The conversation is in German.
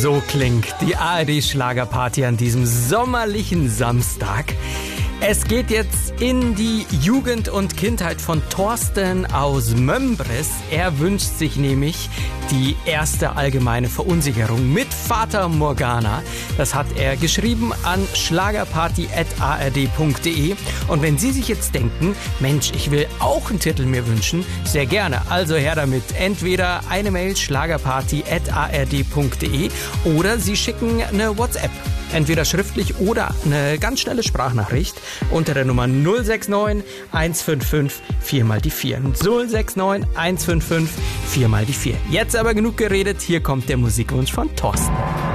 So klingt die ARD-Schlagerparty an diesem sommerlichen Samstag. Es geht jetzt in die Jugend und Kindheit von Thorsten aus Mömbris. Er wünscht sich nämlich die erste allgemeine Verunsicherung mit Fata Morgana. Das hat er geschrieben an schlagerparty@ard.de. Und wenn Sie sich jetzt denken, Mensch, ich will auch einen Titel mir wünschen, sehr gerne. Also her damit. Entweder eine Mail schlagerparty@ard.de oder Sie schicken eine WhatsApp. Entweder schriftlich oder eine ganz schnelle Sprachnachricht unter der Nummer 069 155 4 mal die 4. 069 155 4 mal die 4. Jetzt aber genug geredet, hier kommt der Musikwunsch von Thorsten.